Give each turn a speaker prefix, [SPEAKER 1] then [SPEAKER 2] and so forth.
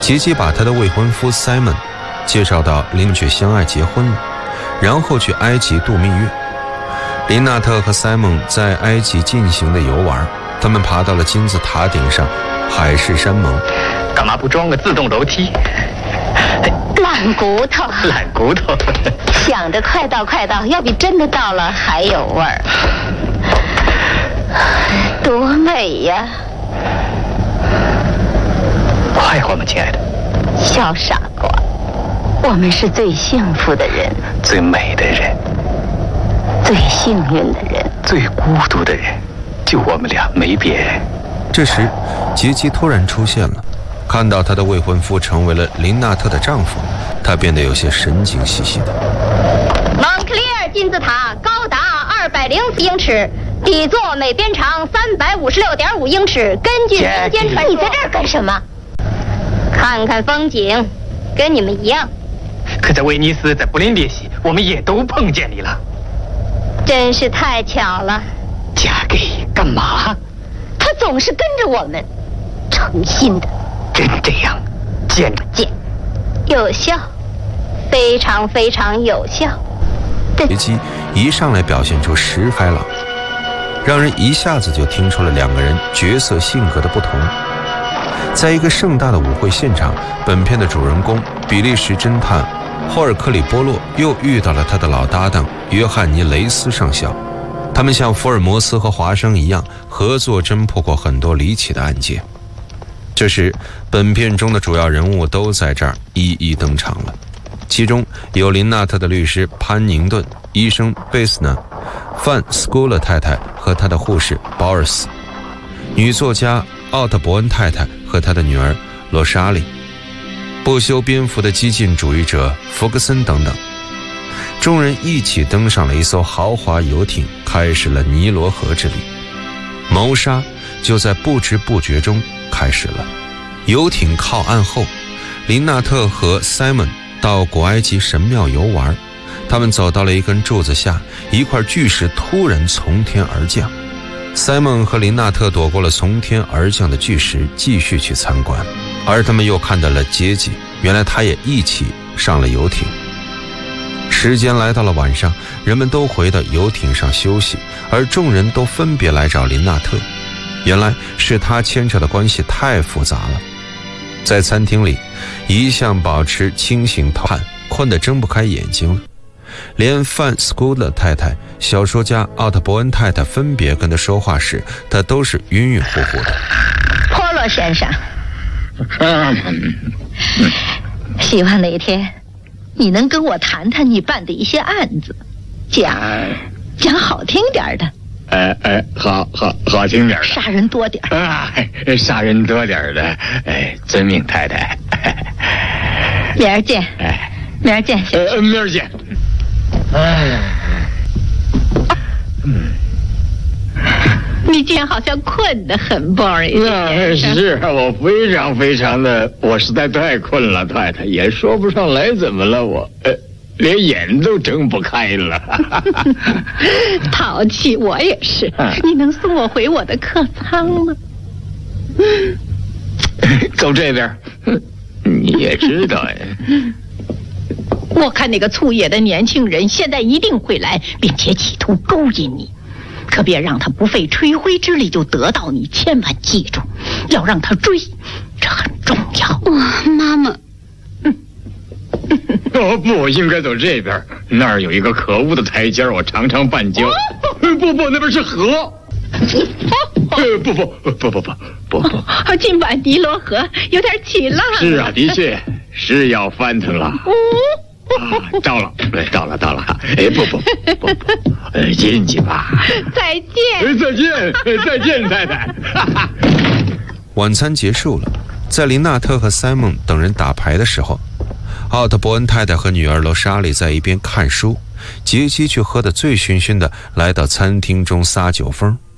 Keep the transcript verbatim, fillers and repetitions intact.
[SPEAKER 1] 杰基把他的未婚夫 Simon 介绍到林却相爱结婚了，然后去埃及度蜜月。林纳特和 Simon 在埃及进行的游玩，他们爬到了金字塔顶上海誓山盟。
[SPEAKER 2] 干嘛不装个自动楼梯？
[SPEAKER 3] 烂骨头，
[SPEAKER 2] 烂骨头。
[SPEAKER 3] 想着快到快到，要比真的到了还有味儿。多美呀！
[SPEAKER 2] 快活吗，亲爱的？
[SPEAKER 3] 小傻瓜，我们是最幸福的人，
[SPEAKER 2] 最美的人，
[SPEAKER 3] 最幸运的人，
[SPEAKER 2] 最孤独的人，就我们俩，没别人。
[SPEAKER 1] 这时，杰基突然出现了，看到他的未婚夫成为了林纳特的丈夫，他变得有些神经兮兮的。
[SPEAKER 4] 蒙克利尔金字塔高达二百零四英尺，底座每边长三百五十六点五英尺。根据民间传说，
[SPEAKER 3] 你在这儿干什么？
[SPEAKER 4] 看看风景，跟你们一样。
[SPEAKER 2] 可在威尼斯，在柏林列西，我们也都碰见你了。
[SPEAKER 4] 真是太巧了。
[SPEAKER 2] 嫁给干嘛？
[SPEAKER 3] 他总是跟着我们，诚心的。
[SPEAKER 2] 真这样？贱
[SPEAKER 4] 贱，有效，非常非常有效。
[SPEAKER 1] 杰基一上来表现出十开朗，让人一下子就听出了两个人角色性格的不同。在一个盛大的舞会现场，本片的主人公比利时侦探霍尔克里波洛又遇到了他的老搭档约翰尼雷斯上校，他们像福尔摩斯和华生一样合作侦破过很多离奇的案件。这时本片中的主要人物都在这儿一一登场了，其中有林纳特的律师潘宁顿、医生贝斯纳、范斯库勒太太和他的护士保尔斯，女作家奥特伯恩太太和他的女儿罗莎莉，不修边幅的激进主义者弗格森等等。众人一起登上了一艘豪华游艇，开始了尼罗河之旅。谋杀就在不知不觉中开始了。游艇靠岸后，林纳特和 Simon 到古埃及神庙游玩，他们走到了一根柱子下，一块巨石突然从天而降。Simon 和林纳特躲过了从天而降的巨石，继续去参观，而他们又看到了杰基，原来他也一起上了游艇。时间来到了晚上，人们都回到游艇上休息，而众人都分别来找林纳特，原来是他牵扯的关系太复杂了。在餐厅里，一向保持清醒透汗，困得睁不开眼睛了。连范斯库勒太太、小说家奥特伯恩太太分别跟他说话时，他都是晕晕乎乎的。
[SPEAKER 3] 波洛先生，希望哪天你能跟我谈谈你办的一些案子，讲讲好听点的。
[SPEAKER 5] 哎哎，好好好听点的，
[SPEAKER 3] 杀人多点
[SPEAKER 5] 啊，杀人多点的，哎，遵命太太。
[SPEAKER 3] 明儿见，
[SPEAKER 5] 哎，
[SPEAKER 3] 明儿见，
[SPEAKER 5] 呃，明儿见。哎，
[SPEAKER 3] 嗯，你今天好像困得很，鲍尔。
[SPEAKER 5] 那是我非常非常的，我实在太困了，太太也说不上来怎么了，我呃。连眼都睁不开了。
[SPEAKER 3] 淘气，我也是。你能送我回我的客舱吗？
[SPEAKER 5] 走这边。你也知道呀。
[SPEAKER 3] 我看那个粗野的年轻人现在一定会来，并且企图勾引你，可别让他不费吹灰之力就得到你，千万记住，要让他追，这很重要。
[SPEAKER 4] 哇，妈妈。
[SPEAKER 5] 哦不，应该走这边，那儿有一个可恶的台阶，我常常绊跤。不不，那边是河。呃，不不不不不不不，
[SPEAKER 3] 今晚尼罗河有点起浪。
[SPEAKER 5] 是啊，的确是要翻腾了。啊，到了，到了，到了。哎，不不不不，呃，进去吧。
[SPEAKER 3] 再见，
[SPEAKER 5] 再见，再见，太太。
[SPEAKER 1] 晚餐结束了，在林纳特和 Simon 等人打牌的时候，奥特伯恩太太和女儿罗莎莉在一边看书，杰基却喝得醉醺醺的来到餐厅中撒酒疯。